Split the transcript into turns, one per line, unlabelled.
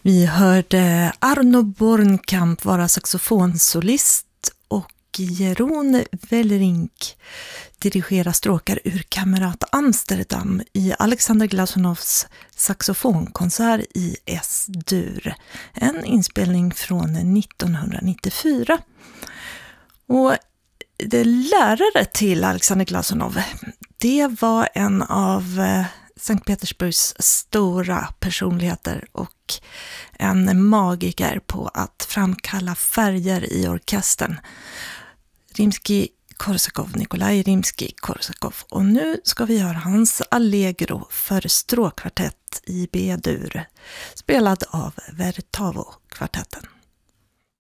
Vi hörde Arno Bornkamp vara saxofonsolist och Jeroen Wellerink dirigera stråkar ur Kamerat Amsterdam i Alexander Glasonovs saxofonkonsert i S-dur. En inspelning från 1994. Och det lärare till Alexander Glasonov, det var en av Sankt Petersburgs stora personligheter och en magiker på att framkalla färger i orkestern. Rimskij-Korsakov, Nikolaj Rimskij-Korsakov. Och nu ska vi göra hans Allegro för stråkkvartett i B-dur, spelad av Vertavo-kvartetten.